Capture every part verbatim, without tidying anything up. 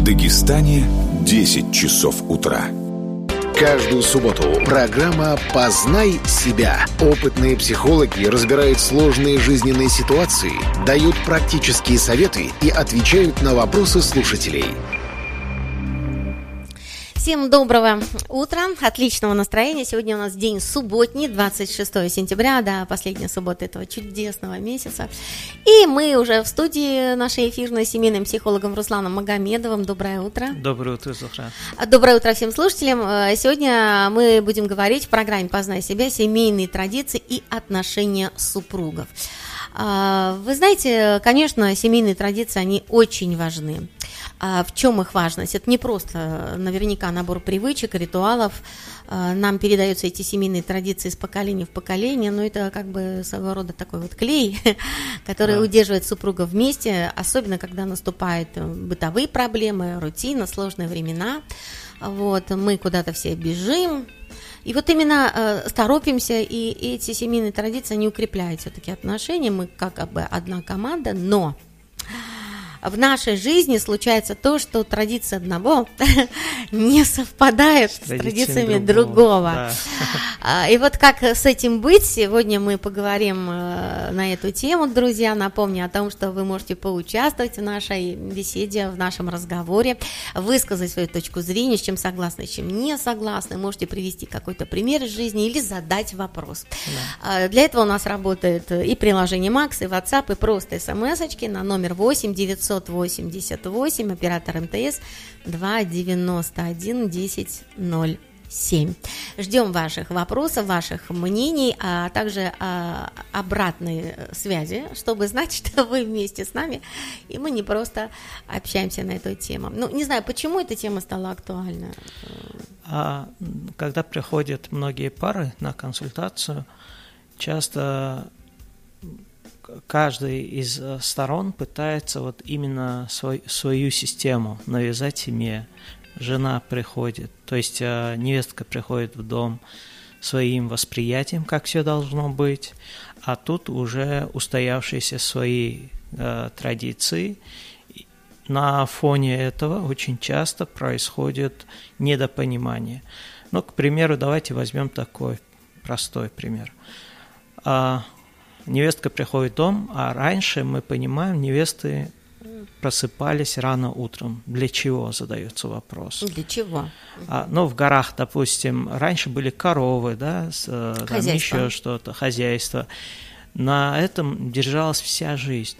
В Дагестане десять часов утра. Каждую субботу программа «Познай себя». Опытные психологи разбирают сложные жизненные ситуации, дают практические советы и отвечают на вопросы слушателей. Всем доброго утра, отличного настроения. Сегодня у нас день субботний, двадцать шестое сентября, да, последняя суббота этого чудесного месяца. И мы уже в студии нашей эфирной с семейным психологом Русланом Магомедовым. Доброе утро. Доброе утро, Зухра. Доброе утро всем слушателям. Сегодня мы будем говорить в программе «Познай себя» семейные традиции и отношения супругов. Вы знаете, конечно, семейные традиции, они очень важны. В чем их важность? Это не просто наверняка набор привычек, ритуалов. Нам передаются эти семейные традиции из поколения в поколение, но это как бы своего рода такой вот клей, который да. удерживает супругов вместе, особенно когда наступают бытовые проблемы, рутина, сложные времена. Вот, мы куда-то все бежим. И вот именно э, торопимся, и эти семейные традиции, они укрепляют все-таки отношения, мы как бы одна команда, но в нашей жизни случается то, что традиции одного не совпадают с традициями другого. Да. И вот как с этим быть, сегодня мы поговорим на эту тему, друзья. Напомню о том, что вы можете поучаствовать в нашей беседе, в нашем разговоре, высказать свою точку зрения, с чем согласны, с чем не согласны. Можете привести какой-то пример из жизни или задать вопрос. Да. Для этого у нас работает и приложение Макс, и WhatsApp, и просто смс-очки на номер восемь девятьсот восемьдесят восемь, оператор МТС два девяносто один десять ноль семь. Ждем ваших вопросов, ваших мнений, а также а, обратной связи, чтобы знать, что вы вместе с нами, и мы не просто общаемся на эту тему. Ну, не знаю, почему эта тема стала актуальна. А, когда приходят многие пары на консультацию, часто каждый из сторон пытается вот именно свой, свою систему навязать семье. Жена приходит, то есть невестка приходит в дом своим восприятием, как все должно быть, а тут уже устоявшиеся свои э, традиции. На фоне этого очень часто происходит недопонимание. Ну, к примеру, давайте возьмем такой простой пример. Невестка приходит в дом, а раньше, мы понимаем, невесты просыпались рано утром. Для чего, задается вопрос. Для чего? А, ну, в горах, допустим, раньше были коровы, да, с, там еще что-то, хозяйство. На этом держалась вся жизнь.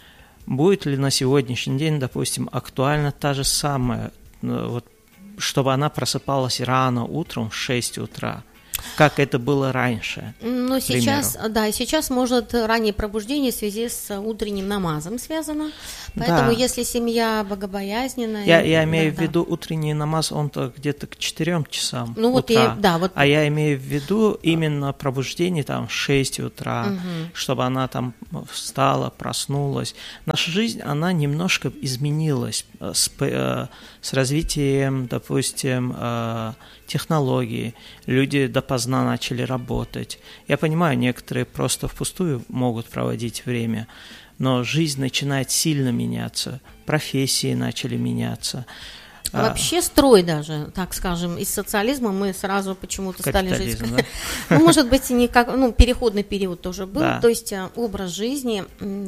Будет ли на сегодняшний день, допустим, актуальна та же самая, вот, чтобы она просыпалась рано утром в шесть утра? Как это было раньше. Ну, сейчас, да, сейчас может раннее пробуждение в связи с утренним намазом связано. Поэтому, да. если семья богобоязненная... Я, я имею да, в виду да. утренний намаз, он-то где-то к четырем часам ну, вот утра. Я, да, вот... А я имею в виду именно пробуждение там в шесть утра, угу. чтобы она там встала, проснулась. Наша жизнь, она немножко изменилась с, с развитием, допустим, технологий. Люди допоздна начали работать. Я понимаю, некоторые просто впустую могут проводить время, но жизнь начинает сильно меняться, профессии начали меняться. Вообще строй даже, так скажем, из социализма мы сразу почему-то стали жить. Да? Ну, может быть, не как, ну, переходный период тоже был, да. то есть образ жизни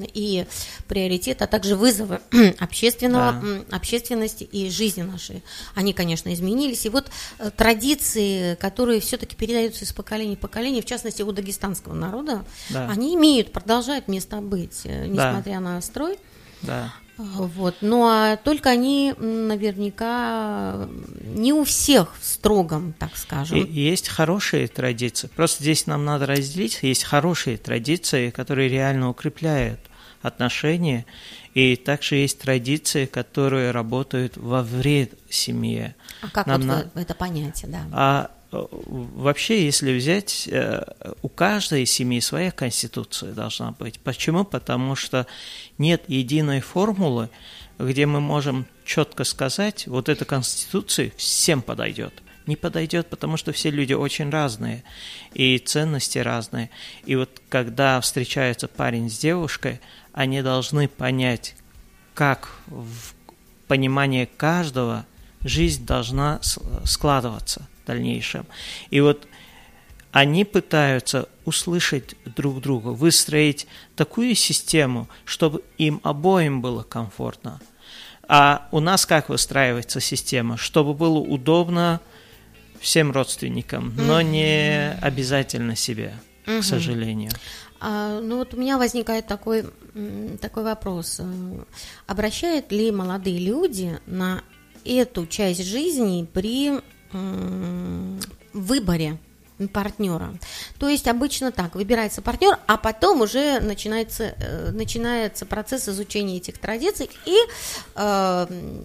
и приоритет, а также вызовы общественного, да. общественности и жизни нашей, они, конечно, изменились. И вот традиции, которые все-таки передаются из поколения в поколение, в частности, у дагестанского народа, да. они имеют, продолжают место быть, несмотря да. на строй. Да. Вот. Ну, а только они наверняка не у всех в строгом, так скажем. И есть хорошие традиции. Просто здесь нам надо разделить. Есть хорошие традиции, которые реально укрепляют отношения. И также есть традиции, которые работают во вред семье. А как нам вот на... это понятие, да? А вообще, если взять, у каждой семьи своя конституция должна быть. Почему? Потому что нет единой формулы, где мы можем четко сказать, вот эта конституция всем подойдет. Не подойдет, потому что все люди очень разные, и ценности разные. И вот когда встречается парень с девушкой, они должны понять, как в понимании каждого жизнь должна складываться в дальнейшем. И вот они пытаются услышать друг друга, выстроить такую систему, чтобы им обоим было комфортно. А у нас как выстраивается система? Чтобы было удобно всем родственникам, но не обязательно себе, к сожалению. А, ну вот у меня возникает такой, такой вопрос. Обращают ли молодые люди на эту часть жизни при м, выборе партнера? То есть обычно так, выбирается партнер, а потом уже начинается, э, начинается процесс изучения этих традиций и э,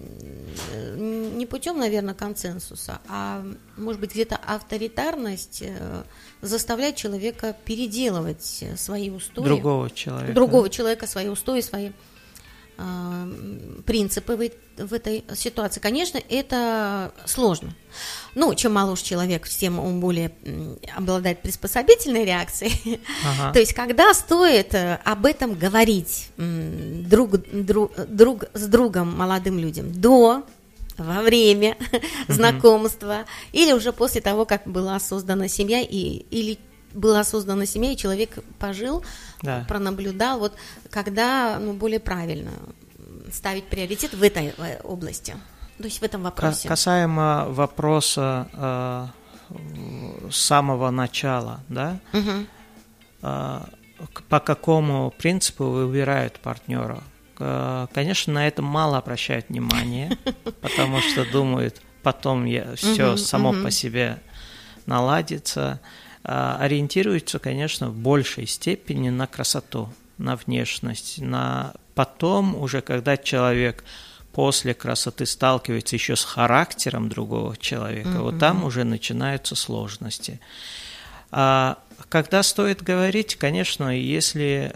не путем, наверное, консенсуса, а может быть где-то авторитарность э, заставляет человека переделывать свои устои. Другого человека. Другого человека, свои устои, свои э, принципы в, в этой ситуации. Конечно, это сложно. Ну, чем моложе человек, тем он более обладает приспособительной реакцией. Ага. То есть, когда стоит об этом говорить друг, друг, друг с другом, молодым людям, до, во время uh-huh. знакомства, или уже после того, как была создана семья, и, или была создана семья, и человек пожил, да. пронаблюдал, вот когда ну, более правильно ставить приоритет в этой области. То есть в этом вопросе. Касаемо вопроса э, с самого начала, да, угу. э, по какому принципу выбирают партнера? Э, конечно, на это мало обращают внимание, потому что думают, потом все само по себе наладится. Ориентируются, конечно, в большей степени на красоту, на внешность, на потом уже, когда человек после красоты сталкивается еще с характером другого человека, mm-hmm. вот там уже начинаются сложности. А когда стоит говорить, конечно, если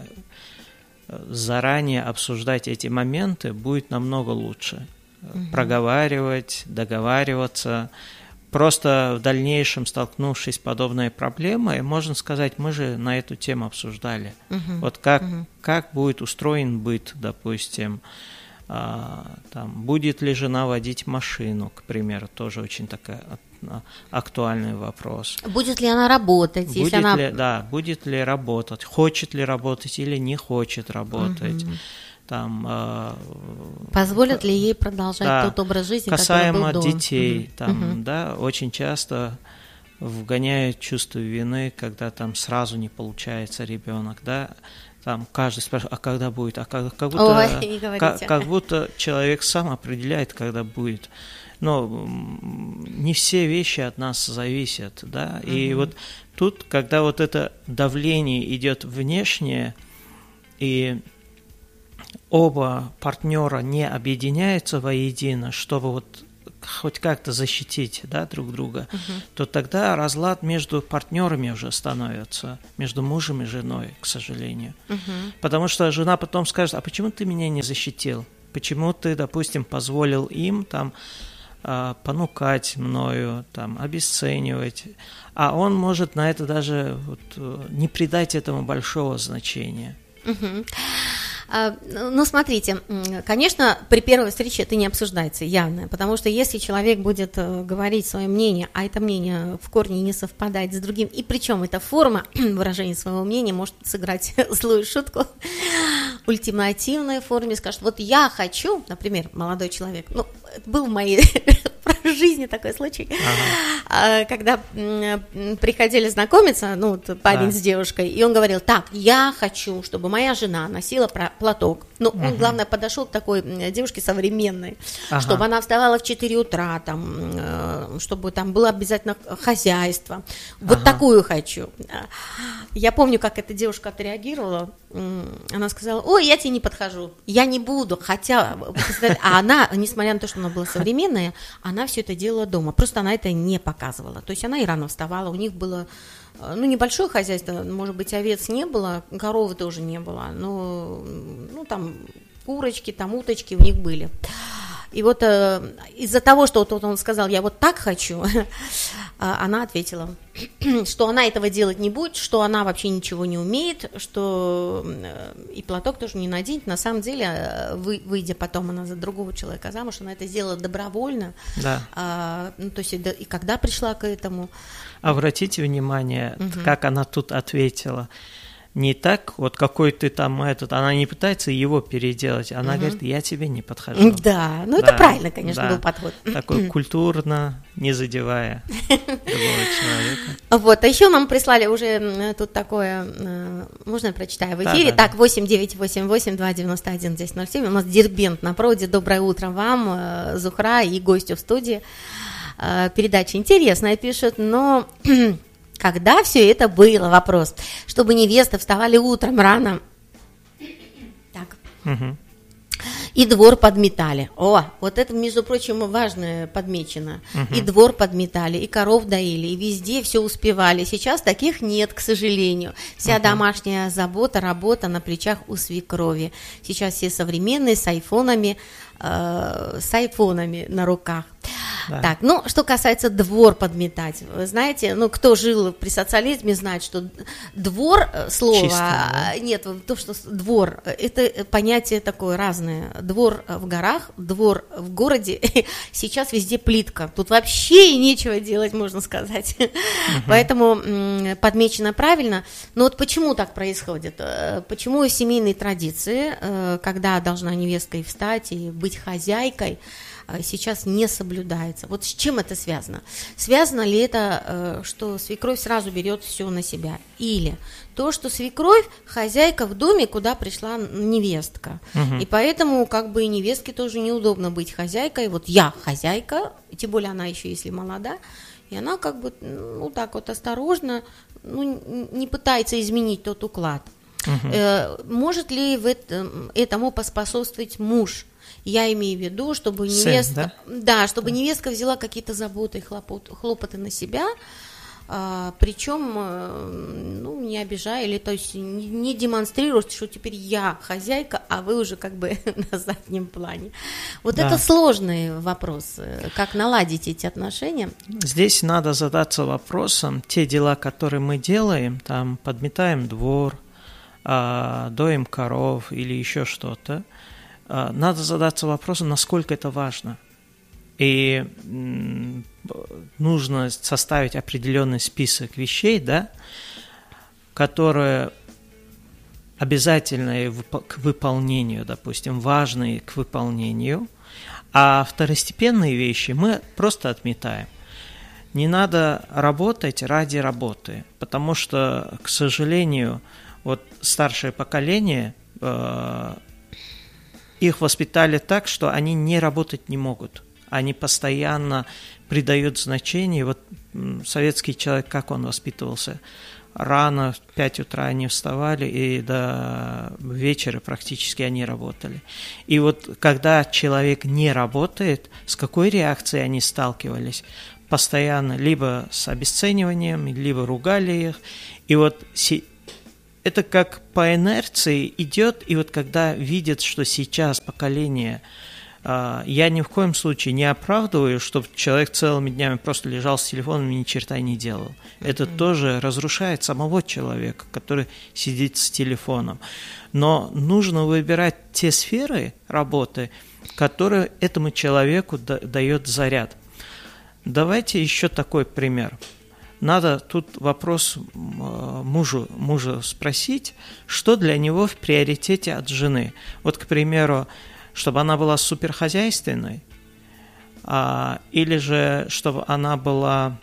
заранее обсуждать эти моменты, будет намного лучше. Mm-hmm. Проговаривать, договариваться. Просто в дальнейшем, столкнувшись с подобной проблемой, можно сказать, мы же на эту тему обсуждали. Mm-hmm. Вот как, mm-hmm. как будет устроен быт, допустим, там, будет ли жена водить машину, к примеру, тоже очень такой актуальный вопрос. Будет ли она работать? Будет если она... ли, да, будет ли работать, хочет ли работать или не хочет работать. Угу. Там, э, Позволят ли ей продолжать да, тот образ жизни, касаемо который был до? детей, угу. там, угу. да, очень часто вгоняют чувство вины, когда там сразу не получается ребенок, да. Там каждый спрашивает, а когда будет, а как, как, будто, Ой, как, как будто человек сам определяет, когда будет. Но не все вещи от нас зависят, да. И mm-hmm. вот тут, когда вот это давление идет внешнее, и оба партнера не объединяются воедино, чтобы вот хоть как-то защитить, да, друг друга, uh-huh. то тогда разлад между партнерами уже становится, между мужем и женой, к сожалению. Uh-huh. Потому что жена потом скажет, а почему ты меня не защитил? Почему ты, допустим, позволил им там понукать мною, там, обесценивать? А он может на это даже вот, не придать этому большого значения. Uh-huh. Ну, смотрите, конечно, при первой встрече это не обсуждается явно, потому что если человек будет говорить свое мнение, а это мнение в корне не совпадает с другим, и причем эта форма выражения своего мнения может сыграть злую шутку, ультимативной форме, скажет, вот я хочу, например, молодой человек, ну, это был в моей жизни такой случай, ага. когда приходили знакомиться, ну, вот парень да. с девушкой, и он говорил, так, я хочу, чтобы моя жена носила платок. Ну, uh-huh. он, главное, подошел к такой девушке современной, uh-huh. чтобы она вставала в четыре утра, там, чтобы там было обязательно хозяйство. Вот uh-huh. такую хочу. Я помню, как эта девушка отреагировала. Она сказала, ой, я тебе не подхожу, я не буду, хотя... А она, несмотря на то, что она была современная, она все это делала дома, просто она это не показывала. То есть она и рано вставала, у них было... Ну, небольшое хозяйство, может быть, овец не было, коровы тоже не было, но, ну, там, курочки, там, уточки у них были. И вот э, из-за того, что вот он сказал, я вот так хочу, она ответила, что она этого делать не будет, что она вообще ничего не умеет, что и платок тоже не наденет. На самом деле, вы, выйдя потом она за другого человека замуж, она это сделала добровольно. Да. А, ну, то есть и, и когда пришла к этому. Обратите внимание, угу. как она тут ответила. Не так, вот какой ты там этот, она не пытается его переделать, она угу. говорит, я тебе не подхожу. Да, ну да, это правильно, конечно, да. был подход. Такой культурно, не задевая другого человека. Вот, а еще нам прислали уже тут такое, можно я прочитаю в эфире? Да, да, так, восемь девятьсот восемьдесят восемь двести девяносто один десять ноль семь, у нас Дербент на проводе. Доброе утро вам, Зухра и гостю в студии. Передача интересная, пишет, но... Когда все это было? Вопрос. Чтобы невесты вставали утром рано. Так. Угу. И двор подметали. О, вот это, между прочим, важное подмечено. Угу. И двор подметали, и коров доили, и везде все успевали. Сейчас таких нет, к сожалению. Вся угу. домашняя забота, работа на плечах у свекрови. Сейчас все современные, с айфонами, э, с айфонами на руках. Да. Так, ну, что касается двор подметать, вы знаете, ну, кто жил при социализме, знает, что двор, слово, чисто, да? Нет, то, что двор, это понятие такое разное. Двор в горах, двор в городе, сейчас везде плитка. Тут вообще и нечего делать, можно сказать. Угу. Поэтому м, подмечено правильно. Но вот почему так происходит? Почему семейные традиции, когда должна невестка и встать, и быть хозяйкой, сейчас не соблюдается. Вот с чем это связано? Связано ли это, что свекровь сразу берет все на себя? Или то, что свекровь хозяйка в доме, куда пришла невестка. Угу. И поэтому как бы и невестке тоже неудобно быть хозяйкой. Вот я хозяйка, тем более она еще если молода, и она как бы, ну так вот осторожно, ну, не пытается изменить тот уклад. Угу. Может ли в этом, этому поспособствовать муж? Я имею в виду, чтобы невестка, Сын, да? Да, чтобы да. невестка взяла какие-то заботы и хлопот, хлопоты на себя, а, причем, ну, не обижая, или, то есть не, не демонстрируя, что теперь я хозяйка, а вы уже как бы на заднем плане. Вот да. это сложный вопрос, как наладить эти отношения. Здесь надо задаться вопросом, те дела, которые мы делаем, там подметаем двор, а, доим коров или еще что-то, надо задаться вопросом, насколько это важно. И нужно составить определенный список вещей, да, которые обязательны к выполнению, допустим, важные к выполнению, а второстепенные вещи мы просто отметаем. Не надо работать ради работы, потому что, к сожалению, вот старшее поколение их воспитали так, что они не работать не могут. Они постоянно придают значение. Вот советский человек, как он воспитывался? Рано, в пять утра они вставали, и до вечера практически они работали. И вот когда человек не работает, с какой реакцией они сталкивались? Постоянно либо с обесцениванием, либо ругали их. И вот это как по инерции идет, и вот когда видят, что сейчас поколение, э, я ни в коем случае не оправдываю, чтобы человек целыми днями просто лежал с телефоном и ни черта не делал. Mm-hmm. Это тоже разрушает самого человека, который сидит с телефоном. Но нужно выбирать те сферы работы, которые этому человеку да- дает заряд. Давайте еще такой пример. Надо тут вопрос мужу, мужу спросить, что для него в приоритете от жены. Вот, к примеру, чтобы она была суперхозяйственной, а, или же чтобы она была,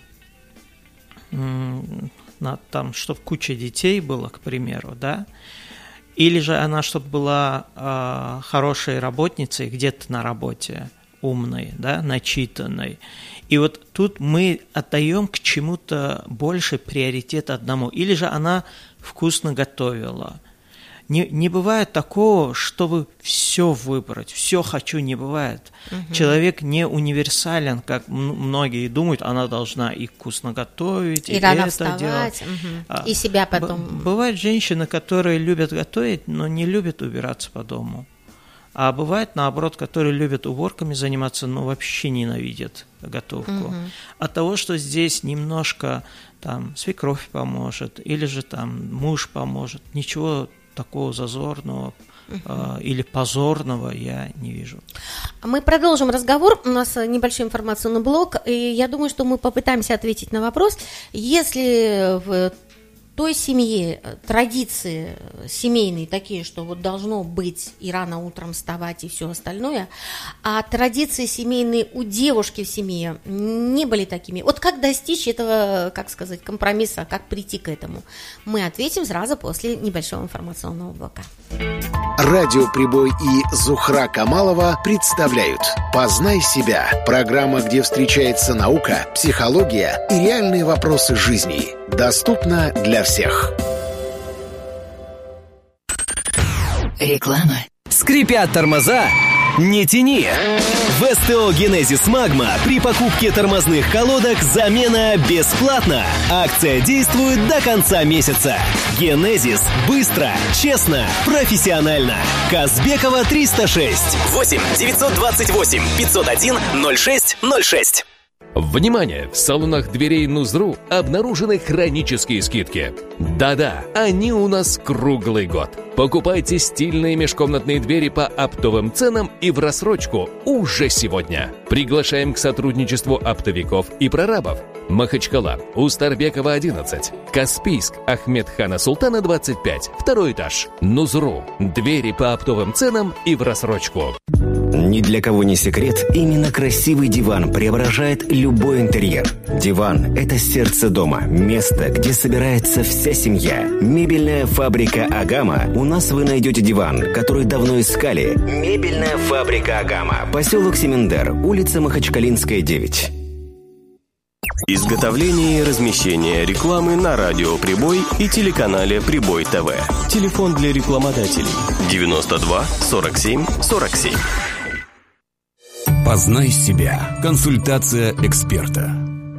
м, там, чтобы куча детей было, к примеру, да, или же она чтобы была а, хорошей работницей где-то на работе, умной, да, начитанной. И вот тут мы отдаем к чему-то больше приоритет одному. Или же она вкусно готовила. Не, не бывает такого, чтобы все выбрать, все хочу, не бывает. Угу. Человек не универсален, как многие думают, она должна и вкусно готовить, и, и это вставать, делать. Угу. И себя потом... Б- бывают женщины, которые любят готовить, но не любят убираться по дому. А бывает, наоборот, которые любят уборками заниматься, но вообще ненавидят готовку. Угу. От того, что здесь немножко там свекровь поможет, или же там муж поможет, ничего такого зазорного uh-huh. э, или позорного я не вижу. Мы продолжим разговор. У нас небольшой информационный блок, и я думаю, что мы попытаемся ответить на вопрос. Если в той семье традиции семейные такие, что вот должно быть и рано утром вставать и все остальное, а традиции семейные у девушки в семье не были такими. Вот как достичь этого, как сказать, компромисса, как прийти к этому? Мы ответим сразу после небольшого информационного блока. Радио «Прибой» и Зухра Камалова представляют «Познай себя» – программа, где встречается наука, психология и реальные вопросы жизни. Доступна для всех. Реклама. Скрипят тормоза? Не тяни! В СТО «Генезис Магма» при покупке тормозных колодок замена бесплатна. Акция действует до конца месяца. «Генезис» – быстро, честно, профессионально. Казбекова триста шесть. восемь девятьсот двадцать восемь пятьсот один ноль шесть ноль шесть. Внимание! В салонах дверей Нузру обнаружены хронические скидки. Да-да, они у нас круглый год. Покупайте стильные межкомнатные двери по оптовым ценам и в рассрочку уже сегодня. Приглашаем к сотрудничеству оптовиков и прорабов. Махачкала, Устарбекова одиннадцать, Каспийск, Ахмедхана Султана двадцать пять, второй этаж. Нузру. Двери по оптовым ценам и в рассрочку. Ни для кого не секрет, именно красивый диван преображает любой интерьер. Диван – это сердце дома, место, где собирается вся семья. Мебельная фабрика «Агама». У нас вы найдете диван, который давно искали. Мебельная фабрика «Агама». Поселок Семендер, улица Махачкалинская, девять. Изготовление и размещение рекламы на радио «Прибой» и телеканале «Прибой ТВ». Телефон для рекламодателей девяносто два сорок семь сорок семь. Познай себя. Консультация эксперта.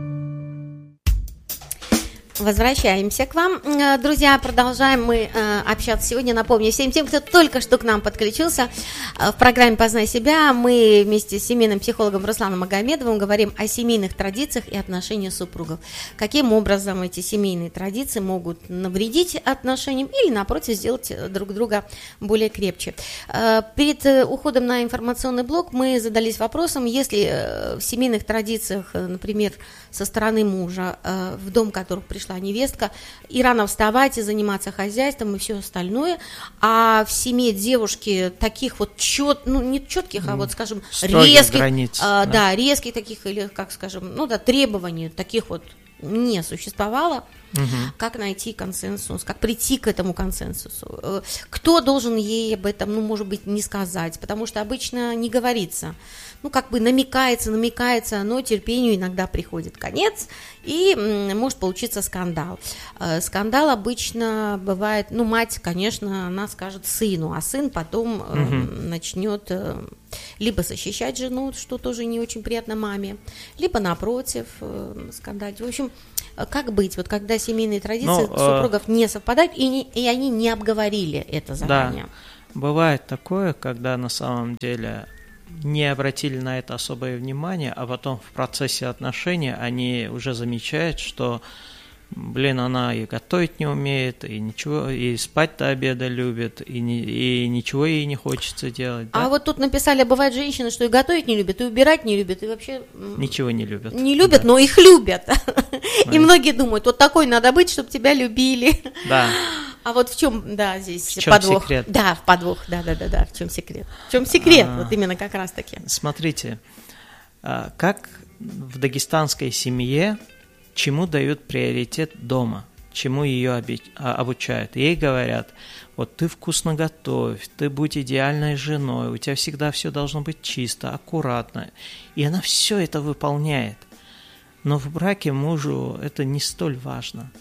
Возвращаемся к вам, друзья, продолжаем мы общаться сегодня. Напомню всем тем, кто только что к нам подключился, в программе «Познай себя» мы вместе с семейным психологом Русланом Магомедовым говорим о семейных традициях и отношениях супругов. Каким образом эти семейные традиции могут навредить отношениям или, напротив, сделать друг друга более крепче. Перед уходом на информационный блок мы задались вопросом, если в семейных традициях, например, со стороны мужа, в дом которого пришла невестка, и рано вставать, и заниматься хозяйством, и все остальное, а в семье девушки таких вот чет, ну не четких, а вот, скажем, резких, границ, а, да. да, резких таких, или, как скажем, ну да, требований таких вот не существовало. Угу. Как найти консенсус, как прийти к этому консенсусу? Кто должен ей об этом, ну, может быть, не сказать? Потому что обычно не говорится. Ну, как бы намекается, намекается, но терпению иногда приходит конец, и может получиться скандал. Скандал обычно бывает, ну, мать, конечно, она скажет сыну, а сын потом угу. начнет либо защищать жену, что тоже не очень приятно маме, либо, напротив, скандалить. В общем, как быть, вот когда семейные традиции ну, супругов э... не совпадают, и, не, и они не обговорили это заранее? Да, бывает такое, когда на самом деле не обратили на это особое внимание, а потом в процессе отношений они уже замечают, что, блин, она и готовить не умеет, и ничего, и спать до обеда любит, и, не, и ничего ей не хочется делать. Да? А вот тут написали, бывают женщины, что и готовить не любят, и убирать не любят, и вообще... Ничего не любят. Не любят, да. Но их любят. И да. Многие думают, вот такой надо быть, чтобы тебя любили. Да. А вот в чем, да, здесь в чем подвох? Секрет? Да, в подвох, да, да, да, да. В чем секрет? В чем секрет? А, вот именно как раз таки. Смотрите, как в дагестанской семье чему дают приоритет дома, чему ее обучают. Ей говорят, вот ты вкусно готовь, ты будь идеальной женой, у тебя всегда все должно быть чисто, аккуратно. И она все это выполняет. Но в браке мужу это не столь важно.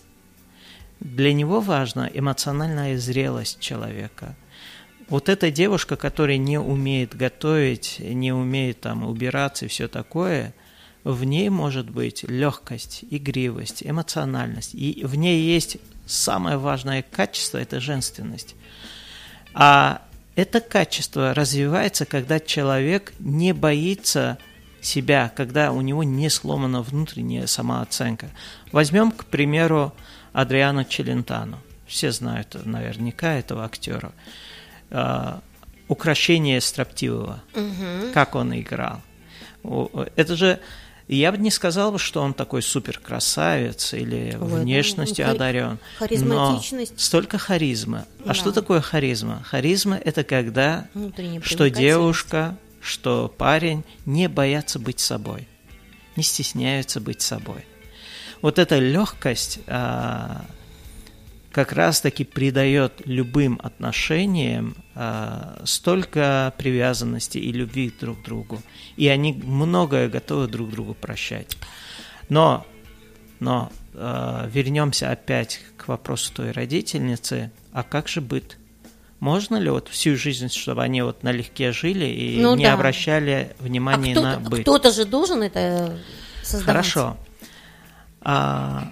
Для него важна эмоциональная зрелость человека. Вот эта девушка, которая не умеет готовить, не умеет там убираться и все такое, в ней может быть легкость, игривость, эмоциональность. И в ней есть самое важное качество – это женственность. А это качество развивается, когда человек не боится себя, когда у него не сломана внутренняя самооценка. Возьмем, к примеру, Адриано Челентано. Все знают наверняка этого актера. «Укрощение строптивого». Угу. Как он играл. Это же... Я бы не сказал, что он такой суперкрасавец или Ой, внешностью ну, одарен. Харизматичность. Но столько харизмы. Да. А что такое харизма? Харизма – это когда что девушка, что парень не боятся быть собой, не стесняются быть собой. Вот эта легкость а, как раз-таки придает любым отношениям а, столько привязанности и любви друг к другу. И они многое готовы друг другу прощать. Но, но а, вернемся опять к вопросу той родительницы. А как же быт? Можно ли вот всю жизнь, чтобы они вот налегке жили и ну, не да. обращали внимания а на быт? Кто-то же должен это создавать. Хорошо. А,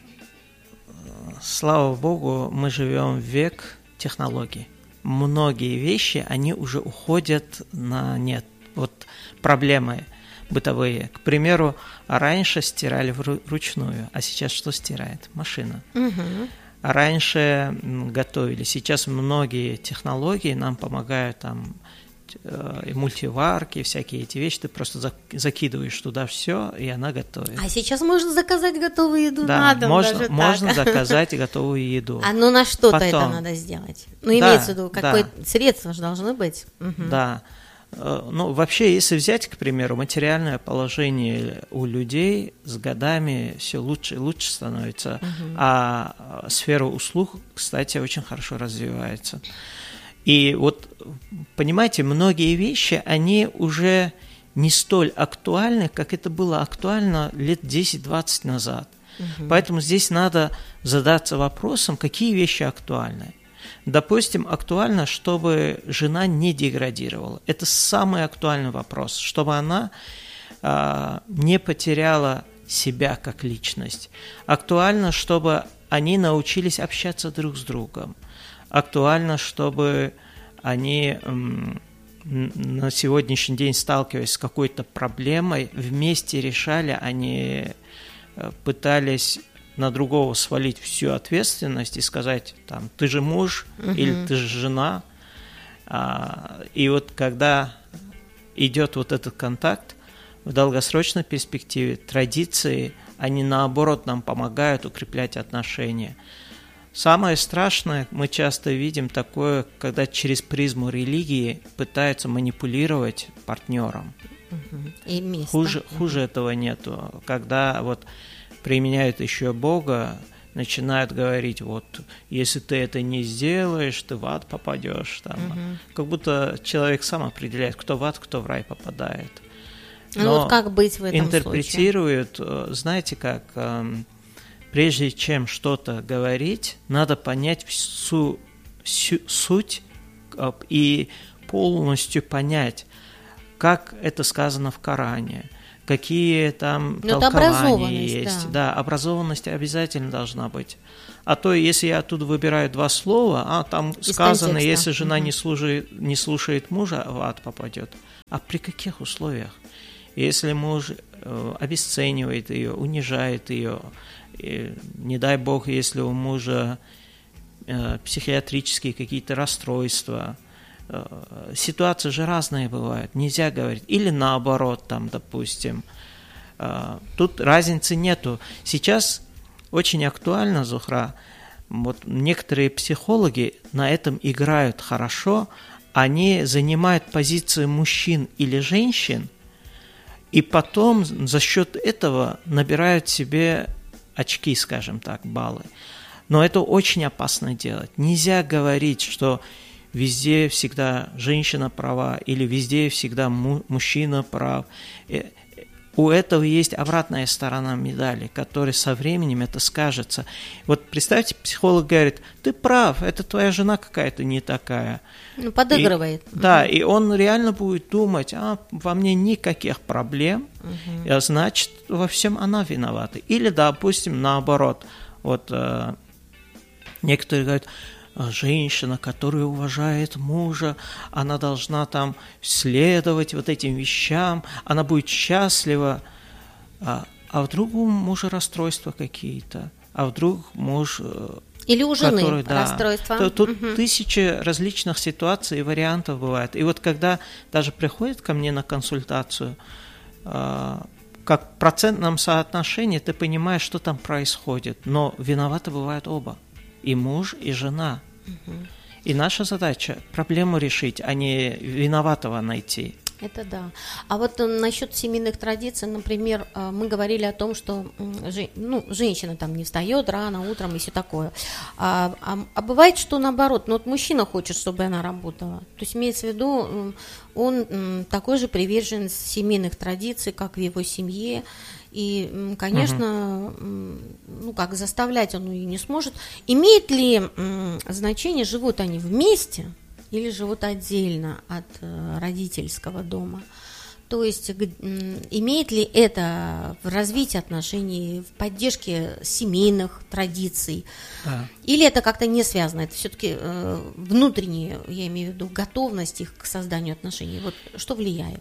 слава Богу, мы живем в век технологий. Многие вещи, они уже уходят на нет. Вот проблемы бытовые. К примеру, раньше стирали вручную, а сейчас что стирает? Машина. Угу. Раньше готовили. Сейчас многие технологии нам помогают, там, и мультиварки, всякие эти вещи. Ты просто закидываешь туда все, и она готовит. А сейчас можно заказать готовую еду да, на дом. Можно, даже можно так. заказать готовую еду. А ну на что-то Потом, это надо сделать. Ну, да, имеется в виду, какое да. средство же должно быть. Угу. Да. Ну, вообще, если взять, к примеру, материальное положение у людей с годами все лучше и лучше становится, угу. а сфера услуг, кстати, очень хорошо развивается. И вот, понимаете, многие вещи, они уже не столь актуальны, как это было актуально лет десять-двадцать назад. Угу. Поэтому здесь надо задаться вопросом, какие вещи актуальны. Допустим, актуально, чтобы жена не деградировала. Это самый актуальный вопрос, чтобы она а, не потеряла себя как личность. Актуально, чтобы они научились общаться друг с другом. Актуально, чтобы они м, на сегодняшний день, сталкиваясь с какой-то проблемой, вместе решали, они пытались на другого свалить всю ответственность и сказать, там, ты же муж uh-huh. или ты же жена. А, и вот когда идет вот этот контакт, в долгосрочной перспективе традиции, они наоборот нам помогают укреплять отношения. Самое страшное, мы часто видим такое, когда через призму религии пытаются манипулировать партнером. Uh-huh. И место. Хуже, uh-huh. хуже этого нету. Когда вот применяют еще Бога, начинают говорить, вот, если ты это не сделаешь, ты в ад попадешь. Там. Угу. Как будто человек сам определяет, кто в ад, кто в рай попадает. Но ну вот как быть в этом интерпретируют, случае? Знаете как, прежде чем что-то говорить, надо понять всю, всю суть и полностью понять, как это сказано в Коране. Какие там Но толкования есть. Да. да, образованность обязательно должна быть. А то, если я оттуда выбираю два слова, а там Из сказано, контекста. Если жена угу. не, служит, не слушает мужа, в ад попадет. А при каких условиях? Если муж э, обесценивает ее, унижает ее, и, не дай бог, если у мужа э, психиатрические какие-то расстройства, ситуации же разные бывают, нельзя говорить. Или наоборот, там, допустим. Тут разницы нету. Сейчас очень актуально, Зухра, вот некоторые психологи на этом играют хорошо, они занимают позиции мужчин или женщин, и потом за счет этого набирают себе очки, скажем так, баллы. Но это очень опасно делать. Нельзя говорить, что везде всегда женщина права или везде всегда му- мужчина прав. И у этого есть обратная сторона медали, которая со временем это скажется. Вот представьте, психолог говорит, ты прав, это твоя жена какая-то не такая. Ну, подыгрывает. И, да, и он реально будет думать, а во мне никаких проблем, угу. а значит, во всем она виновата. Или, допустим, наоборот, вот э, некоторые говорят, женщина, которая уважает мужа, она должна там следовать вот этим вещам, она будет счастлива. А, а вдруг у мужа расстройства какие-то, а вдруг муж... Или у жены который, да, расстройства. То, тут угу. тысячи различных ситуаций и вариантов бывает. И вот когда даже приходит ко мне на консультацию, э, как в процентном соотношении ты понимаешь, что там происходит, но виноваты бывают оба, и муж, и жена. Угу. И наша задача проблему решить, а не виноватого найти. Это да. А вот насчет семейных традиций, например, мы говорили о том, что ну, женщина там не встает рано утром и все такое. А, а, а бывает, что наоборот, ну вот мужчина хочет, чтобы она работала. То есть имеется в виду, он такой же приверженец семейных традиций, как в его семье. И, конечно, угу. ну как заставлять он и не сможет. Имеет ли значение, живут они вместе или живут отдельно от э, родительского дома? То есть э, имеет ли это в развитии отношений, в поддержке семейных традиций? Да. Или это как-то не связано? Это все-таки э, внутренняя, я имею в виду, готовность их к созданию отношений. Вот что влияет?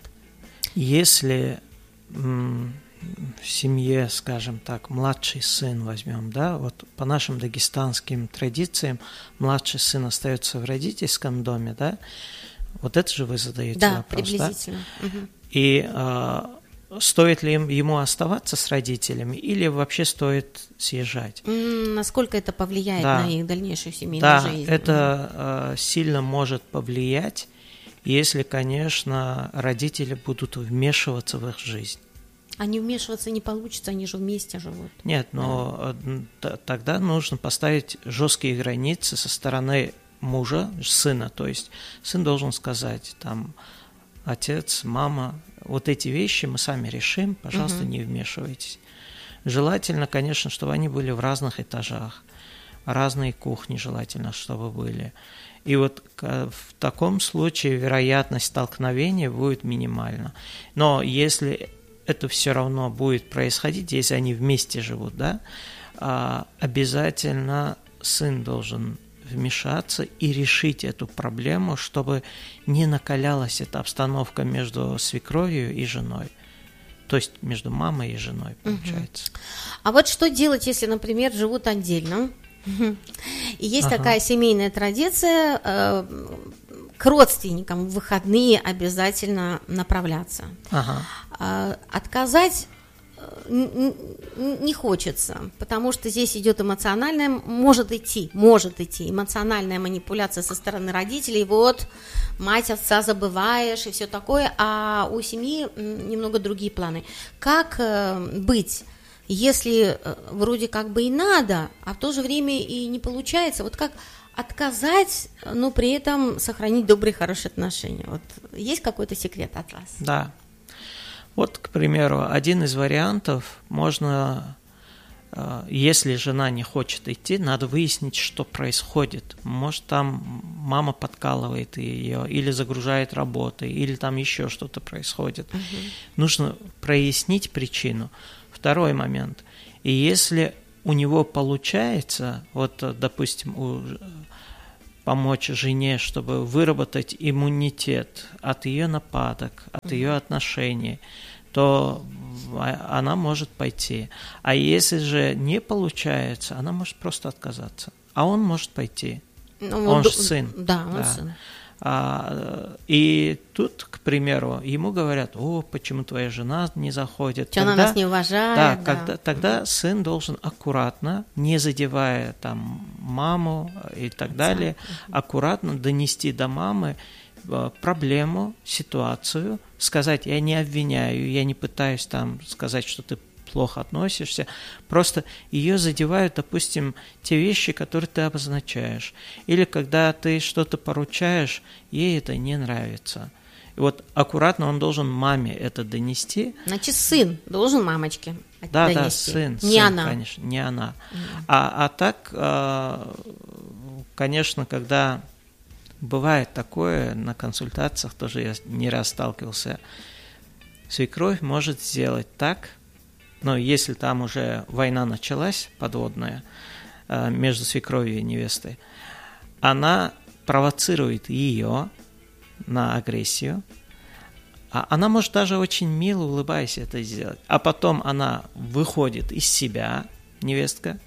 Если м- в семье, скажем так, младший сын возьмем, да, вот по нашим дагестанским традициям младший сын остается в родительском доме, да, вот это же вы задаете да, вопрос, приблизительно. Да? Угу. И а, стоит ли ему оставаться с родителями или вообще стоит съезжать? Насколько это повлияет да. на их дальнейшую семейную да, жизнь? Да, это а, сильно может повлиять, если, конечно, родители будут вмешиваться в их жизнь. А не вмешиваться не получится, они же вместе живут. Нет, но да. тогда нужно поставить жесткие границы со стороны мужа, сына. То есть сын должен сказать, там, отец, мама, вот эти вещи мы сами решим, пожалуйста, угу. не вмешивайтесь. Желательно, конечно, чтобы они были в разных этажах, разные кухни желательно, чтобы были. И вот в таком случае вероятность столкновения будет минимальна. Но если это все равно будет происходить, если они вместе живут, да, обязательно сын должен вмешаться и решить эту проблему, чтобы не накалялась эта обстановка между свекровью и женой. То есть между мамой и женой, получается. Угу. А вот что делать, если, например, живут отдельно? И есть ага. такая семейная традиция э, к родственникам в выходные обязательно направляться. Ага. Э, отказать не, не хочется, потому что здесь идет эмоциональная, может идти, может идти эмоциональная манипуляция со стороны родителей. Вот мать, отца забываешь и все такое, а у семьи немного другие планы. Как э, быть? Если вроде как бы и надо, а в то же время и не получается, вот как отказать, но при этом сохранить добрые, хорошие отношения? Вот есть какой-то секрет от вас? Да. Вот, к примеру, один из вариантов, можно, если жена не хочет идти, надо выяснить, что происходит. Может, там мама подкалывает ее, или загружает работой, или там еще что-то происходит. Угу. Нужно прояснить причину. Второй момент. И если у него получается, вот, допустим, у, помочь жене, чтобы выработать иммунитет от ее нападок, от ее отношений, то она может пойти. А если же не получается, она может просто отказаться. А он может пойти. Ну, он же сын. Да, он да. сын. А, и тут, к примеру, ему говорят: о, почему твоя жена не заходит? Что она нас не уважает. Да, да. Когда, тогда mm-hmm. сын должен аккуратно, не задевая там маму и так Отца. далее, mm-hmm. аккуратно донести до мамы проблему, ситуацию, сказать: я не обвиняю, я не пытаюсь там сказать, что ты плохо относишься, просто ее задевают, допустим, те вещи, которые ты обозначаешь. Или когда ты что-то поручаешь, ей это не нравится. И вот аккуратно он должен маме это донести. Значит, сын должен мамочке да, донести. Да, сын. Не сын, она. Конечно, не она. Mm-hmm. А, а так, конечно, когда бывает такое, на консультациях тоже я не раз сталкивался, свекровь может сделать так, но если там уже война началась, подводная, между свекровью и невестой, она провоцирует ее на агрессию, а она может даже очень мило, улыбаясь, это сделать. А потом она выходит из себя, невестка,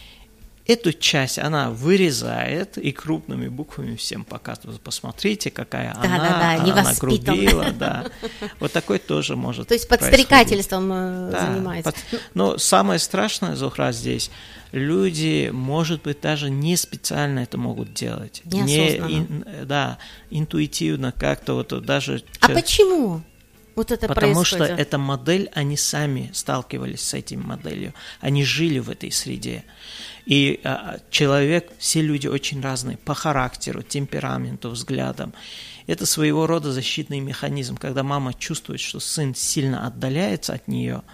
эту часть она вырезает и крупными буквами всем показывает. Посмотрите, какая да, она, да, да, она нагрубила. Да. Вот такой тоже может То есть подстрекательством да, занимается. Под... Но самое страшное, Зухра, здесь, люди, может быть, даже не специально это могут делать. Неосознанно. Не, ин, да, интуитивно как-то. Вот, даже... А почему? Вот это Потому происходит? что эта модель, они сами сталкивались с этой моделью, они жили в этой среде. И а, человек, все люди очень разные по характеру, темпераменту, взглядам. Это своего рода защитный механизм, когда мама чувствует, что сын сильно отдаляется от нее,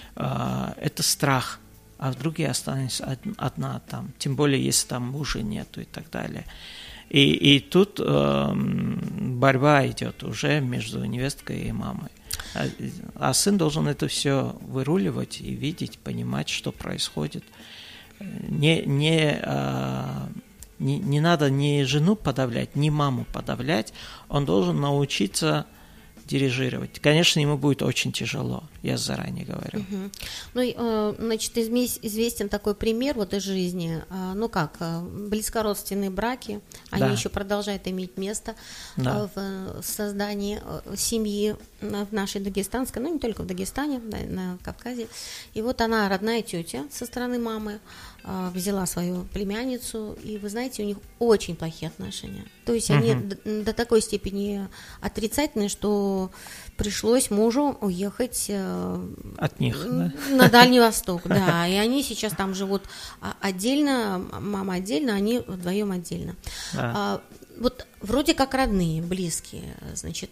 а, это страх, а вдруг я останусь одна там, тем более, если там мужа нету и так далее. И, и тут э, борьба идет уже между невесткой и мамой. А, а сын должен это все выруливать и видеть, понимать, что происходит. Не, не, э, не, не надо ни жену подавлять, ни маму подавлять. Он должен научиться дирижировать. Конечно, ему будет очень тяжело, я заранее говорю. Угу. Ну, значит, известен такой пример вот из жизни. Ну как, близкородственные браки, они да. еще продолжают иметь место да. в создании семьи в нашей дагестанской, ну не только в Дагестане, на Кавказе. И вот она, родная тетя со стороны мамы, взяла свою племянницу, и вы знаете, у них очень плохие отношения. То есть они угу. до, до такой степени отрицательные, что пришлось мужу уехать от них, да? на Дальний Восток, да, и они сейчас там живут отдельно, мама отдельно, они вдвоем отдельно. Да. Вот вроде как родные, близкие, значит,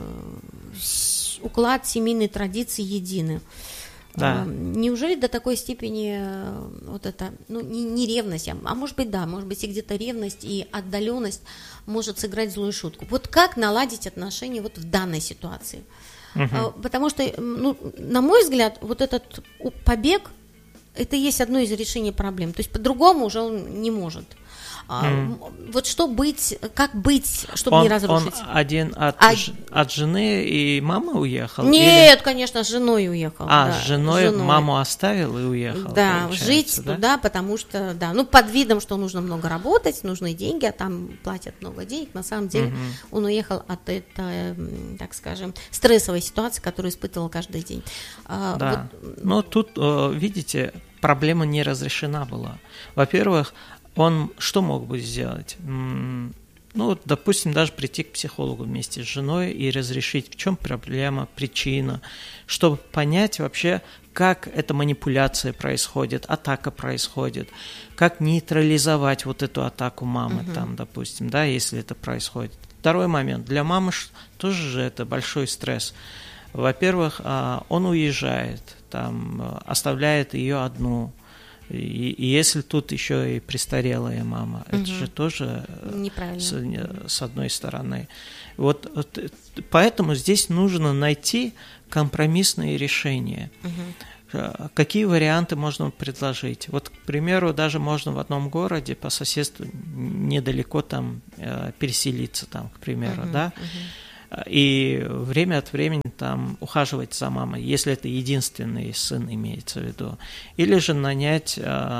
уклад семейной традиции едины. Да. Неужели до такой степени вот это, ну, не, не ревность, а, а может быть, да, может быть, и где-то ревность и отдаленность может сыграть злую шутку. Вот как наладить отношения вот в данной ситуации? Uh-huh. Потому что, ну, на мой взгляд, вот этот побег, это и есть одно из решений проблем. То есть по-другому уже он не может. Mm. Вот что быть, как быть, чтобы он, не разрушить? Он один от, а... ж, от жены и мамы уехал? Нет, или... конечно, с женой уехал. А, да, с женой, женой маму оставил и уехал? Да, жить да? туда, потому что, да, ну, под видом, что нужно много работать, нужны деньги, а там платят много денег. На самом деле mm-hmm. он уехал от этой, так скажем, стрессовой ситуации, которую испытывал каждый день. Да, вот... но тут, видите, проблема не разрешена была. Во-первых, он что мог бы сделать? Ну, вот, допустим, даже прийти к психологу вместе с женой и разрешить, в чем проблема, причина, чтобы понять вообще, как эта манипуляция происходит, атака происходит, как нейтрализовать вот эту атаку мамы, uh-huh. там, допустим, да, если это происходит. Второй момент. Для мамы тоже же это большой стресс. Во-первых, он уезжает, там, оставляет ее одну. И, и если тут еще и престарелая мама, угу. это же тоже с, с одной стороны. Вот, вот поэтому здесь нужно найти компромиссные решения. Угу. Какие варианты можно предложить? Вот, к примеру, даже можно в одном городе по соседству недалеко там переселиться, там, к примеру, угу. да. Угу. И время от времени там ухаживать за мамой, если это единственный сын имеется в виду. Или же нанять,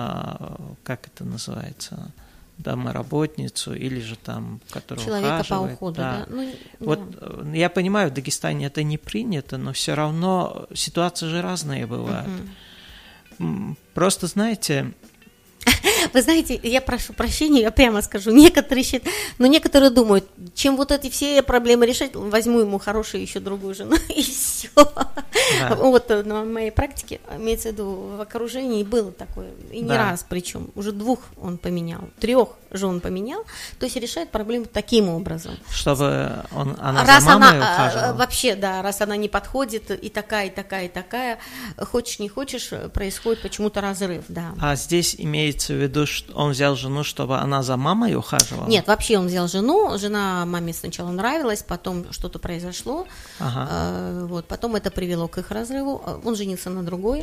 как это называется, домоработницу, или же там, которая человека ухаживает. По уходу, да. да? Ну, вот да. Я понимаю, в Дагестане это не принято, но все равно ситуации же разные бывают. Угу. Просто, знаете... Вы знаете, я прошу прощения, я прямо скажу, некоторые считают, но некоторые думают, чем вот эти все проблемы решать, возьму ему хорошую еще другую жену, и все. Да. Вот на моей практике, имеется в виду, в окружении было такое, и не да. раз причем, уже двух он поменял, трех жен поменял, то есть решает проблему таким образом. Чтобы он, она раз за мамой она, ухаживала? Вообще, да, раз она не подходит, и такая, и такая, и такая, хочешь не хочешь, происходит почему-то разрыв, да. А здесь имеется в виду, что он взял жену, чтобы она за мамой ухаживала? Нет, вообще он взял жену, жена маме сначала нравилась, потом что-то произошло, ага. э, вот, потом это привело к их разрыву, он женился на другой.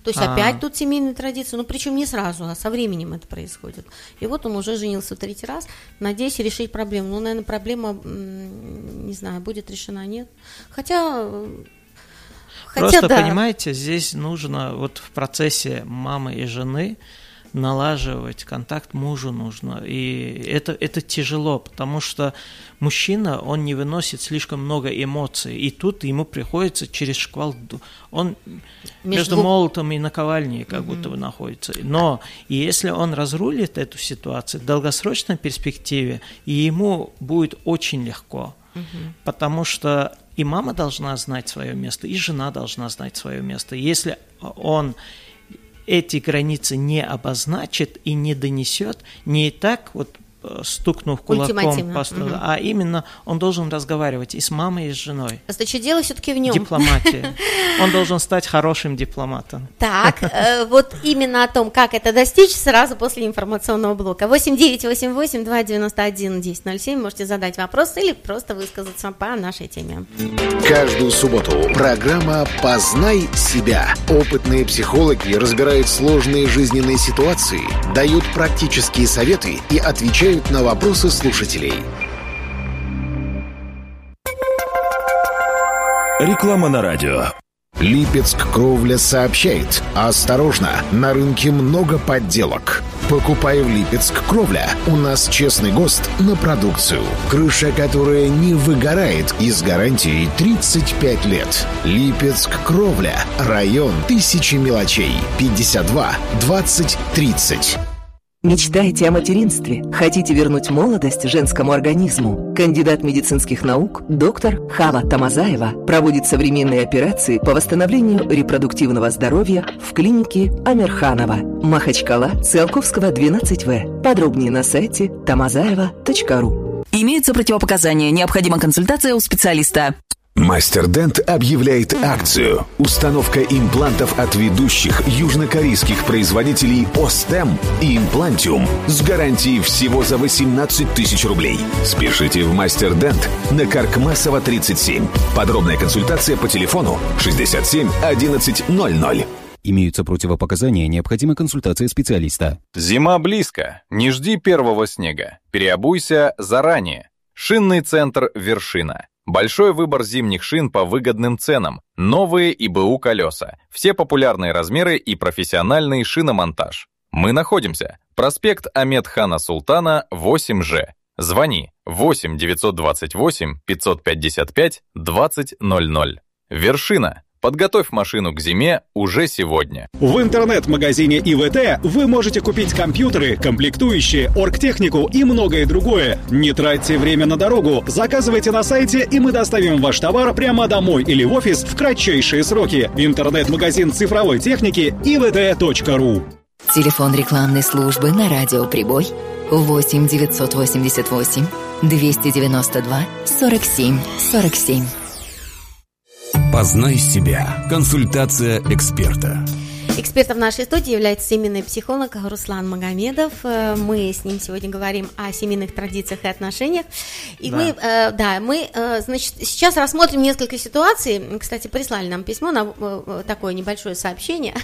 То есть А-а-а. опять тут семейные традиции, ну причем не сразу, а со временем это происходит. И вот он уже женился в третий раз, надеясь решить проблему. Ну, наверное, проблема, не знаю, будет решена, нет. Хотя... Хотя Просто, да. понимаете, здесь нужно вот в процессе мамы и жены налаживать контакт мужу нужно. И это, это тяжело, потому что мужчина, он не выносит слишком много эмоций. И тут ему приходится через шквал... Он между, между молотом и наковальней как mm-hmm. будто бы находится. Но и если он разрулит эту ситуацию в долгосрочной перспективе, и ему будет очень легко. Mm-hmm. Потому что и мама должна знать свое место, и жена должна знать свое место. Если он эти границы не обозначит и не донесет, не так вот стукнув кулаком по столу, угу. а именно он должен разговаривать и с мамой, и с женой. Значит, дело все-таки в нем. Дипломатия. Он должен стать хорошим дипломатом. Так, вот именно о том, как это достичь, сразу после информационного блока. восемь девятьсот восемьдесят восемь двести девяносто один десять ноль семь. Можете задать вопрос или просто высказаться по нашей теме. Каждую субботу программа «Познай себя». Опытные психологи разбирают сложные жизненные ситуации, дают практические советы и отвечают на вопросы слушателей. Реклама на радио. Липецк Кровля сообщает: осторожно, на рынке много подделок. Покупай в Липецк Кровля. У нас честный ГОСТ на продукцию. Крыша, которая не выгорает, и с гарантией тридцать пять лет. Липецк Кровля. Район Тысячи мелочей. пятьдесят два двадцать тридцать. Мечтаете о материнстве? Хотите вернуть молодость женскому организму? Кандидат медицинских наук доктор Хава Тамазаева проводит современные операции по восстановлению репродуктивного здоровья в клинике Амирханова, Махачкала, Циолковского, двенадцать вэ. Подробнее на сайте тамазаева точка ру. Имеются противопоказания. Необходима консультация у специалиста. Мастер Дент объявляет акцию. Установка имплантов от ведущих южнокорейских производителей Остем и Имплантиум с гарантией всего за восемнадцать тысяч рублей. Спешите в Мастер Дент на Каркмасова, тридцать семь. Подробная консультация по телефону шестьдесят семь одиннадцать ноль ноль. Имеются противопоказания, необходима консультация специалиста. Зима близко. Не жди первого снега. Переобуйся заранее. Шинный центр «Вершина». Большой выбор зимних шин по выгодным ценам, новые ИБУ колеса, все популярные размеры и профессиональный шиномонтаж. Мы находимся. Проспект Амедхана Султана, восемь Ж. Звони восемь девятьсот двадцать восемь пятьсот пятьдесят пять двадцать ноль ноль. Вершина. Подготовь машину к зиме уже сегодня. В интернет-магазине ИВТ вы можете купить компьютеры, комплектующие, оргтехнику и многое другое. Не тратьте время на дорогу, заказывайте на сайте, и мы доставим ваш товар прямо домой или в офис в кратчайшие сроки. Интернет-магазин цифровой техники и ви ти точка ру. Телефон рекламной службы на радио «Прибой» восемь девятьсот восемьдесят восемь двести девяносто два сорок семь сорок семь. Познай себя. Консультация эксперта. Экспертом в нашей студии является семейный психолог Руслан Магомедов. Мы с ним сегодня говорим о семейных традициях и отношениях. И да. мы, да, мы, значит, сейчас рассмотрим несколько ситуаций. Кстати, прислали нам письмо на такое небольшое сообщение.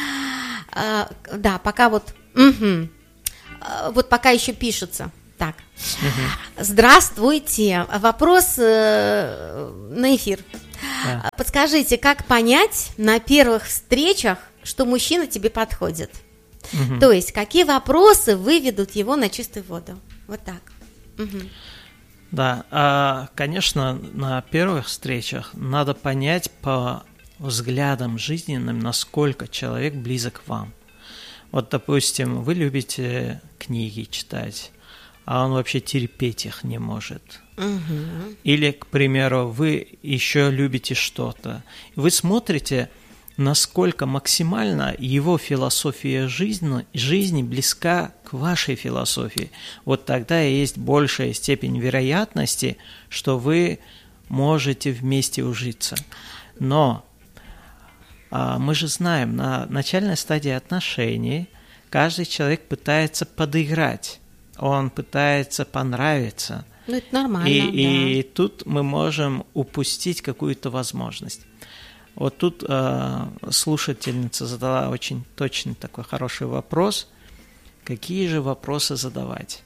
Да, пока вот, угу. вот пока еще пишется. Так, угу. Здравствуйте. Вопрос на эфир. Да. Подскажите, как понять на первых встречах, что мужчина тебе подходит? Угу. То есть, какие вопросы выведут его на чистую воду? Вот так. Угу. Да, конечно, на первых встречах надо понять по взглядам жизненным, насколько человек близок к вам. Вот, допустим, вы любите книги читать, а он вообще терпеть их не может. Угу. Или, к примеру, вы еще любите что-то. Вы смотрите, насколько максимально его философия жизни, жизни близка к вашей философии. Вот тогда и есть большая степень вероятности, что вы можете вместе ужиться. Но а, мы же знаем, на начальной стадии отношений каждый человек пытается подыграть. Он пытается понравиться. Ну, это нормально, и, да. и тут мы можем упустить какую-то возможность. Вот тут э, слушательница задала очень точный такой хороший вопрос. Какие же вопросы задавать?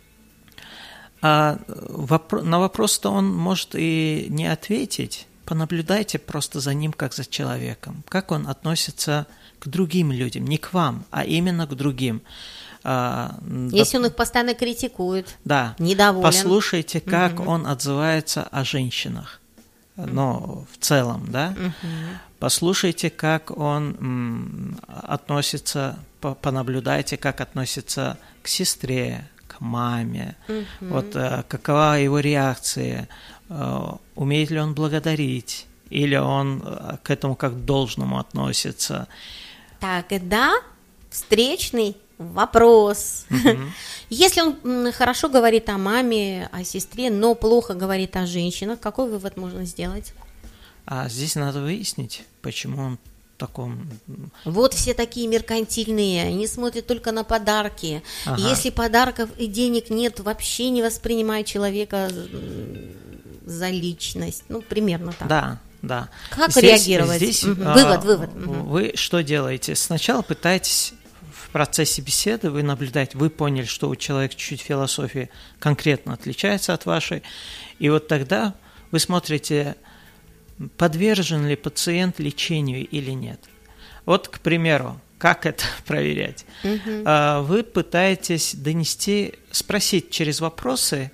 А вопро- на вопрос-то он может и не ответить. Понаблюдайте просто за ним, как за человеком. Как он относится к другим людям, не к вам, а именно к другим. Если он их постоянно критикует, да, недоволен. Послушайте, как угу. он отзывается о женщинах, но в целом, да. Угу. Послушайте, как он м, относится, понаблюдайте, как относится к сестре, к маме, угу. вот э, какова его реакция, э, умеет ли он благодарить, или он э, к этому как к должному относится. Так, и да, встречный вопрос. Uh-huh. Если он хорошо говорит о маме, о сестре, но плохо говорит о женщинах, какой вывод можно сделать? А здесь надо выяснить, почему он в таком... Вот все такие меркантильные, они смотрят только на подарки. Ага. Если подарков и денег нет, вообще не воспринимают человека за личность. Ну, примерно так. Да. Да. Как здесь, реагировать? Здесь, угу. а, Вывод, вывод. Вы что делаете? Сначала пытаетесь в процессе беседы, вы наблюдаете, вы поняли, что у человека чуть-чуть философия конкретно отличается от вашей, и вот тогда вы смотрите, подвержен ли пациент лечению или нет. Вот, к примеру, как это проверять? Угу. Вы пытаетесь донести, спросить через вопросы,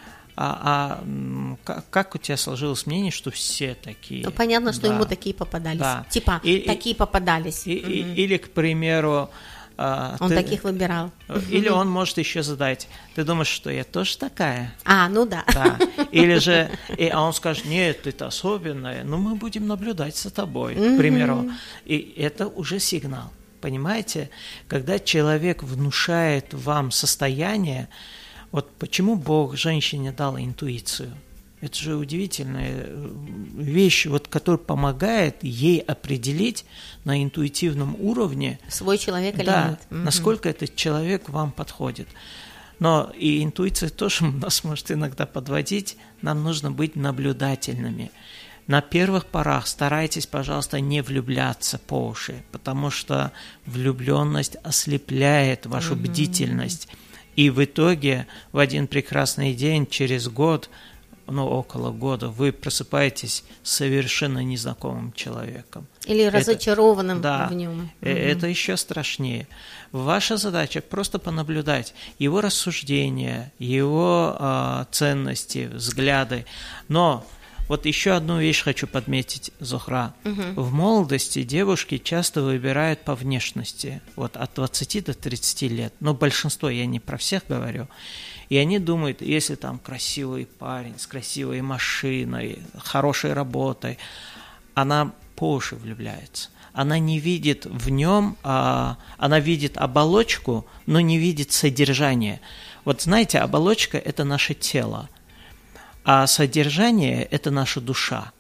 А, а как у тебя сложилось мнение, что все такие? Ну, понятно, что да. ему такие попадались. Да. Типа, и, такие и, попадались. И, угу. и, или, к примеру... Он ты, таких выбирал. Или он может еще задать, ты думаешь, что я тоже такая? А, ну да. да. Или же, и, а он скажет, нет, ты-то особенная, но мы будем наблюдать за тобой, угу. к примеру. И это уже сигнал, понимаете? Когда человек внушает вам состояние, вот почему Бог женщине дал интуицию? Это же удивительная вещь, вот, которая помогает ей определить на интуитивном уровне, свой человек или да, нет. насколько угу. этот человек вам подходит. Но и интуиция тоже нас может иногда подводить, нам нужно быть наблюдательными. На первых порах старайтесь, пожалуйста, не влюбляться по уши, потому что влюбленность ослепляет вашу угу. бдительность. И в итоге в один прекрасный день, через год, ну, около года, вы просыпаетесь совершенно незнакомым человеком. Или разочарованным это, да, в нем. Это угу. еще страшнее. Ваша задача просто понаблюдать его рассуждения, его э, ценности, взгляды. Но вот еще одну вещь хочу подметить, Зухра. Угу. В молодости девушки часто выбирают по внешности, вот от двадцати до тридцати лет. Но большинство, я не про всех говорю. И они думают, если там красивый парень с красивой машиной, хорошей работой, она по уши влюбляется. Она не видит в нем, а, она видит оболочку, но не видит содержание. Вот знаете, оболочка – это наше тело. А содержание – это наша душа.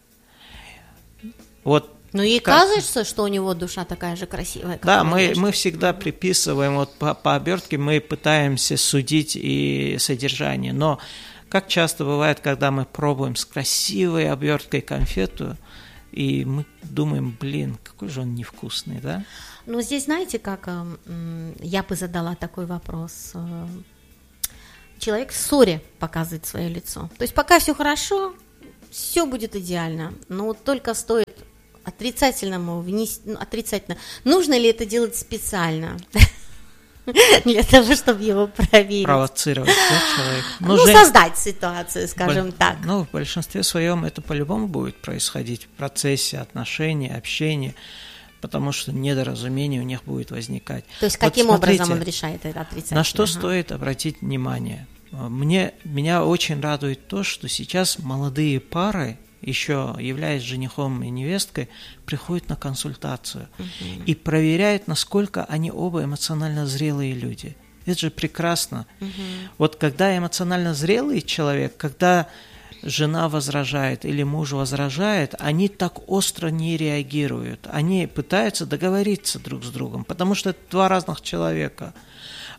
Вот. Ну, ей как... кажется, что у него душа такая же красивая, как да, у мы, внешне. мы всегда приписываем, вот по, по обертке мы пытаемся судить и содержание. Но как часто бывает, когда мы пробуем с красивой оберткой конфету, и мы думаем, блин, какой же он невкусный, да? Ну, здесь знаете, как я бы задала такой вопрос. Человек в ссоре показывает свое лицо. То есть пока все хорошо, все будет идеально, но вот только стоит отрицательному внести, ну, отрицательно. Нужно ли это делать специально? Для того, чтобы его проверить. Провоцировать, да, человека. Ну, ну создать ситуацию, скажем Боль... так. Ну, в большинстве своем это по-любому будет происходить в процессе отношений, общения, потому что недоразумение у них будет возникать. То есть каким вот смотрите, образом он решает это отрицательно? На что ага. стоит обратить внимание? Мне, меня очень радует то, что сейчас молодые пары, еще являясь женихом и невесткой, приходят на консультацию uh-huh. и проверяют, насколько они оба эмоционально зрелые люди. Это же прекрасно. Uh-huh. Вот когда эмоционально зрелый человек, когда жена возражает или муж возражает, они так остро не реагируют. Они пытаются договориться друг с другом, потому что это два разных человека.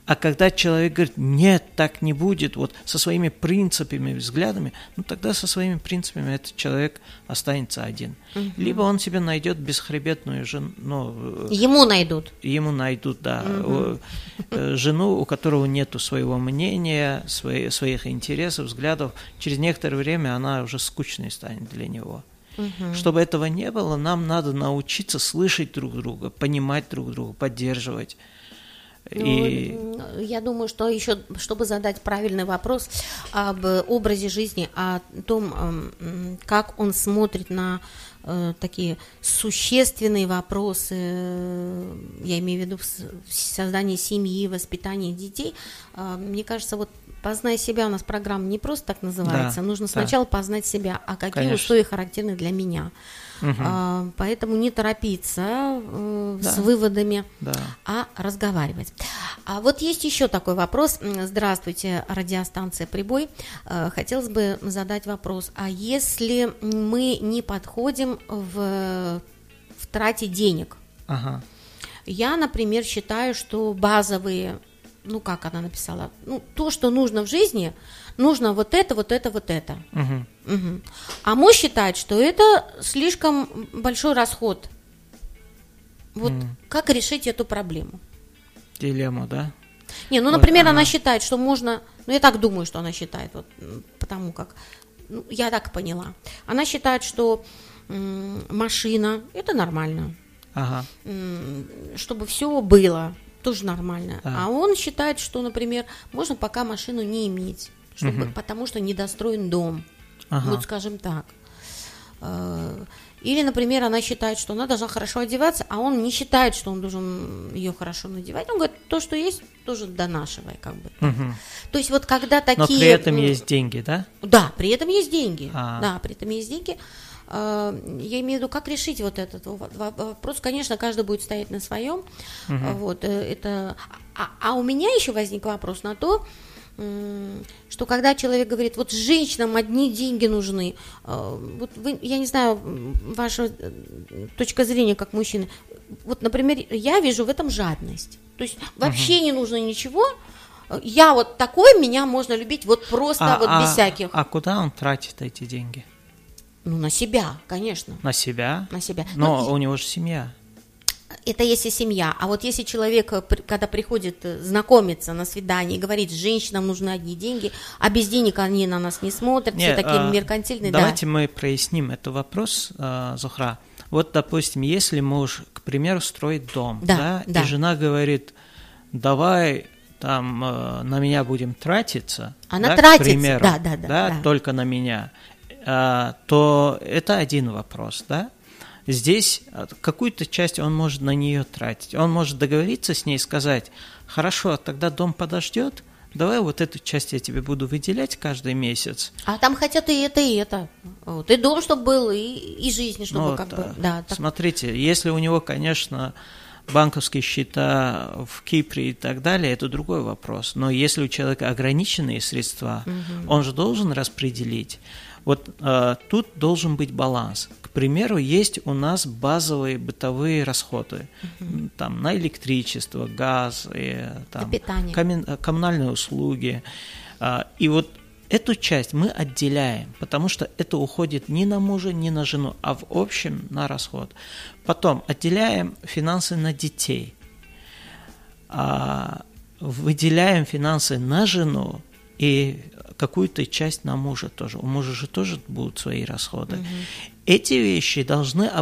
А когда человек говорит, нет, так не будет, вот со своими принципами, взглядами, ну тогда со своими принципами этот человек останется один. Угу. Либо он себе найдет бесхребетную жену. Ну, ему найдут. Ему найдут, да. Угу. Жену, у которого нету своего мнения, свои, своих интересов, взглядов. Через некоторое время она уже скучной станет для него. Угу. Чтобы этого не было, нам надо научиться слышать друг друга, понимать друг друга, поддерживать. Ну, и... Я думаю, что еще, чтобы задать правильный вопрос об образе жизни, о том, как он смотрит на такие существенные вопросы, я имею в виду создание семьи, воспитание детей, мне кажется, вот «Познай себя» у нас программа не просто так называется, да, нужно сначала да. познать себя, а какие Конечно. Условия характерны для меня. Угу. А, поэтому не торопиться э, да. с выводами, да. а разговаривать. А вот есть еще такой вопрос. Здравствуйте, радиостанция «Прибой». Э, хотелось бы задать вопрос. А если мы не подходим в, в трате денег? Ага. Я, например, считаю, что базовые, ну как она написала, ну, то, что нужно в жизни, нужно вот это, вот это, вот это. Угу. Угу. А муж считает, что это слишком большой расход. Вот угу. как решить эту проблему? Дилемму, да? Не, ну, например, вот, она... она считает, что можно, ну, я так думаю, что она считает, вот, потому как, ну, я так поняла. Она считает, что м- машина, это нормально. Ага. М- чтобы все было. Тоже нормально. А. а он считает, что, например, можно пока машину не иметь, чтобы, угу. потому что недостроен дом. Ага. Вот скажем так. Или, например, она считает, что она должна хорошо одеваться, а он не считает, что он должен ее хорошо надевать. Он говорит, то, что есть, тоже донашивай, как бы. Угу. То есть вот когда такие... Но при этом есть деньги, да? Да, при этом есть деньги. А. Да, при этом есть деньги. Я имею в виду, как решить вот этот вопрос. Конечно, каждый будет стоять на своем. Uh-huh. Вот, это... а, а у меня еще возник вопрос на то, что когда человек говорит, вот женщинам одни деньги нужны, вот вы, я не знаю, ваша точка зрения как мужчины, вот, например, я вижу в этом жадность. То есть вообще uh-huh. не нужно ничего. Я вот такой, меня можно любить вот просто а, вот а, без всяких. А куда он тратит эти деньги? Ну, на себя, конечно. На себя? На себя. Но ну, у него же семья. Это если семья. А вот если человек, когда приходит знакомиться на свидание и говорит, женщинам нужны одни деньги, а без денег они на нас не смотрят, Нет, все такие а, меркантильные. Давайте да. мы проясним этот вопрос, а, Зухра. Вот, допустим, если муж, к примеру, строит дом, да, да, да. и жена говорит, давай там э, на меня будем тратиться, она да, тратится, к примеру, да, да, да, да, да. только на меня, то это один вопрос, да? Здесь какую-то часть он может на нее тратить. Он может договориться с ней, сказать, хорошо, тогда дом подождет, давай вот эту часть я тебе буду выделять каждый месяц. А там хотят и это, и это. Вот. И дом, чтобы был, и, и жизнь, чтобы ну, как да. бы... Да, так. Смотрите, если у него, конечно, банковские счета в Кипре и так далее, это другой вопрос. Но если у человека ограниченные средства, угу. он же должен распределить. Вот э, тут должен быть баланс. К примеру, есть у нас базовые бытовые расходы, uh-huh. там, на электричество, газ, и, там, ком- коммунальные услуги. Э, и вот эту часть мы отделяем, потому что это уходит не на мужа, не на жену, а в общем на расход. Потом отделяем финансы на детей, э, выделяем финансы на жену, и какую-то часть на мужа тоже. У мужа же тоже будут свои расходы. Угу. Эти вещи должны